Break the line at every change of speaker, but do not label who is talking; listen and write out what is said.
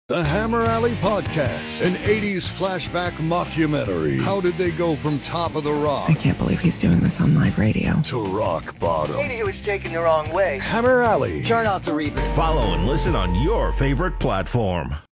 The Hammer Alley Podcast, an 80s flashback mockumentary. How did they go from top of the rock?
I can't believe he's doing this on live radio.
To rock bottom.
Maybe he was taken the wrong way.
Hammer Alley.
Turn off the reverb.
Follow and listen on your favorite platform.